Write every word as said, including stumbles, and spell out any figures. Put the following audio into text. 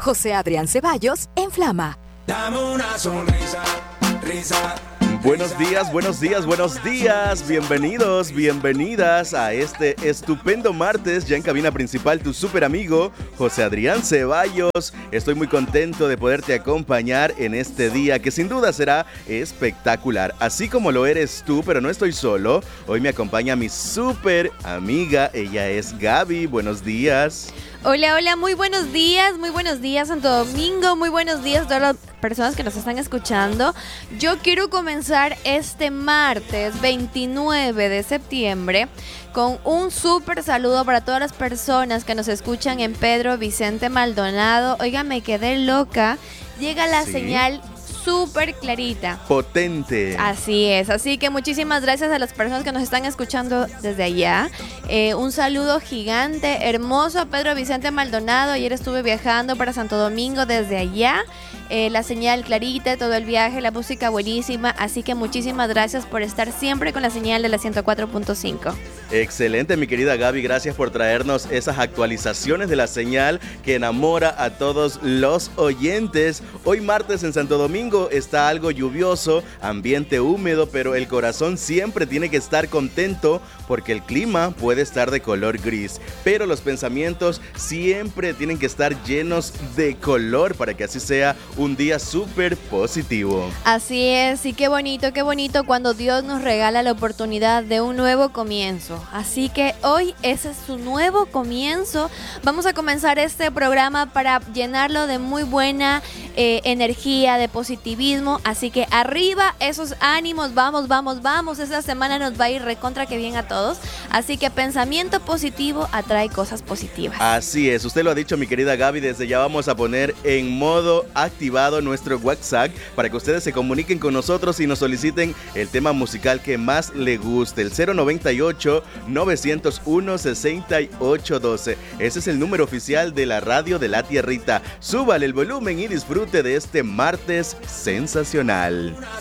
José Adrián Ceballos en Flama. Dame una sonrisa, risa. Buenos días, buenos días, buenos días. Bienvenidos, bienvenidas a este estupendo martes, ya en cabina principal, tu súper amigo José Adrián Ceballos. Estoy muy contento de poderte acompañar en este día que sin duda será espectacular, así como lo eres tú, pero no estoy solo. Hoy me acompaña mi súper amiga, ella es Gaby. Buenos días. Hola, hola, muy buenos días, muy buenos días Santo Domingo, muy buenos días a todas las personas que nos están escuchando. Yo quiero comenzar este martes veintinueve de septiembre con un súper saludo para todas las personas que nos escuchan en Pedro Vicente Maldonado. Oiga, me quedé loca, llega la ¿Sí? señal súper clarita. Potente. Así es, así que muchísimas gracias a las personas que nos están escuchando desde allá. Eh, un saludo gigante, hermoso a Pedro Vicente Maldonado. Ayer estuve viajando para Santo Domingo desde allá. Eh, la señal clarita, todo el viaje, la música buenísima. Así que muchísimas gracias por estar siempre con la señal de la ciento cuatro punto cinco. Excelente, mi querida Gaby, gracias por traernos esas actualizaciones de la señal que enamora a todos los oyentes. Hoy martes en Santo Domingo está algo lluvioso, ambiente húmedo, pero el corazón siempre tiene que estar contento porque el clima puede estar de color gris, pero los pensamientos siempre tienen que estar llenos de color para que así sea un día súper positivo. Así es, y qué bonito, qué bonito cuando Dios nos regala la oportunidad de un nuevo comienzo. Así que hoy ese es su nuevo comienzo. Vamos a comenzar este programa para llenarlo de muy buena eh, energía, de positivismo. Así que arriba esos ánimos, vamos, vamos, vamos. Esta semana nos va a ir recontra que bien a todos. Así que pensamiento positivo atrae cosas positivas. Así es, usted lo ha dicho, mi querida Gaby. Desde ya vamos a poner en modo activado nuestro WhatsApp para que ustedes se comuniquen con nosotros y nos soliciten el tema musical que más le guste. El cero noventa y ocho, novecientos uno, sesenta y ocho doce. Ese es el número oficial de la radio de la tierrita. Súbale el volumen y disfrute de este martes sensacional. Una